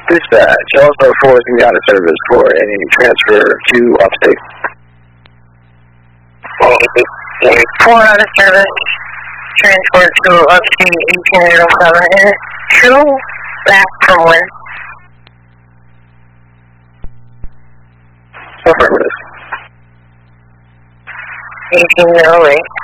Dispatch, also 4 is going to be out of service for any transfer to upstate. 4 out of service, transport to upstate 1807, and 2 back from where? Affirmative. 1808.